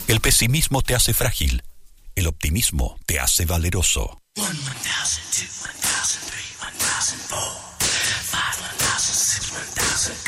El pesimismo te hace frágil. El optimismo te hace valeroso. 1, 1000, 2, 1000.